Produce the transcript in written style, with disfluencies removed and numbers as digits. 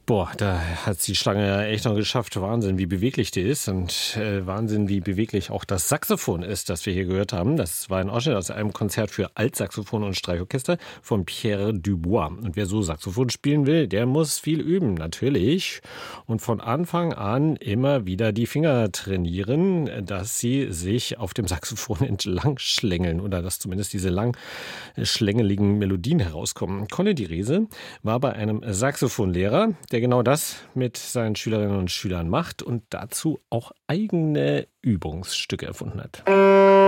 Boah, da hat die Schlange ja echt noch geschafft. Wahnsinn, wie beweglich die ist und Wahnsinn, wie beweglich auch das Saxophon ist, das wir hier gehört haben. Das war ein Ausschnitt aus einem Konzert für Altsaxophon und Streichorchester von Pierre Dubois. Und wer so Saxophon spielen will, der muss viel üben, natürlich. Und von Anfang an immer wieder die Finger trainieren, dass sie sich auf dem Saxophon entlang schlängeln oder dass zumindest diese lang schlängeligen Melodien herauskommen. Conny Rehse war bei einem Saxophonlehrer, der genau das mit seinen Schülerinnen und Schülern macht und dazu auch eigene Übungsstücke erfunden hat.